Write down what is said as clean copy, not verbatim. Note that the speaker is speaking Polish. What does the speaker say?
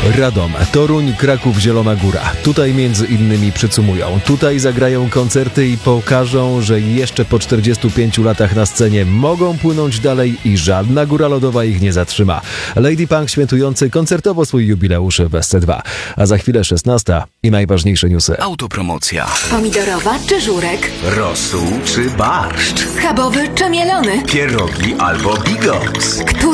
Radom, Toruń, Kraków, Zielona Góra. Tutaj między innymi przycumują. Tutaj zagrają koncerty i pokażą, że jeszcze po 45 latach na scenie mogą płynąć dalej i żadna góra lodowa ich nie zatrzyma. Lady Punk świętujący koncertowo swój jubileusz w SC2. A za chwilę 16 i najważniejsze newsy. Autopromocja. Pomidorowa czy żurek? Rosół czy barszcz? Schabowy czy mielony? Pierogi albo bigos? Który